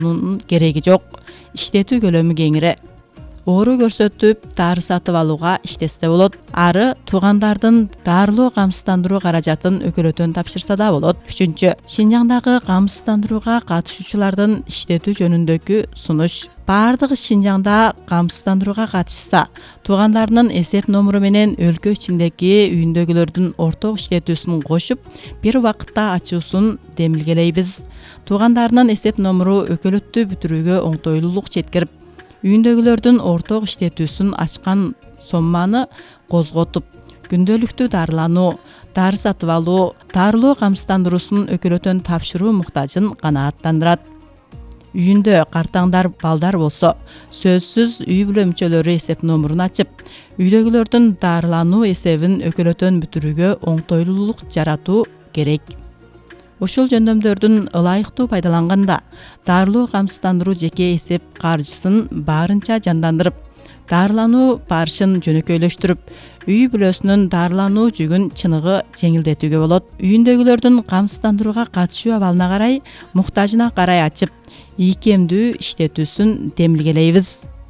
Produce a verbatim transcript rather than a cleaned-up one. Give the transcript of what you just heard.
кереги жок. Иштетүү көлөмү кеңири. Оору көрсөтүп, дары сатып алууга иштесе болот. Ары туугандардын дарылоо камсыздандыруу каражатын өкөлөтөн тапшырса да болот. Үчүнчү, Шинжаңдагы камсыздандырууга катышуучулардын иштетүү жөнүндөгү сунуш. Бардыгы Шинжаңда камсыздандырууга катышса, туугандарынын эсеп номуру менен өлкө ичиндеги үйүндөгүлөрдүн орток иштетүүсүн кошуп, бир убакытта ачуусун демилгелейбиз. Туугандарынын эсеп номуру өкөлөттү бүтүрүүгө оңтойлуулук жеткирип, үйүндөгүлөрдүн орток иштетүүсүн ачкан сомманы козготуп, күндөлүктүү дарылануу, дары сатып алуу, дарылоо камсыздандыруусун өкөлөтөн тапшыруу муктажын канааттандырат. Үйүндө картаңдар балдар болсо, сөзсүз үй бүлө мүчөлөрү эсеп номурун ачып, үйдөгүлөрдүн дарылануу эсебин өкөлөтөн бүтүрүүгө оңтойлуулук жаратуу керек. Ушул жөндөмдөрдүн ылайыктуу пайдаланганда, дарылоо камсыздандыруу жеке эсеп каржысын баарынча жандандырып, дарылануу барышын жөнөкөйлөштүрүп, үй бүлөсүнүн дарылануу жүгүн чыныгы жеңилдетүүгө болот. Үйүндөгүлөрдүн камсыздандырууга катышуу абалына карай, муктажына карай ачып, ийкемдүү иштетүүсүн демилгелейбиз.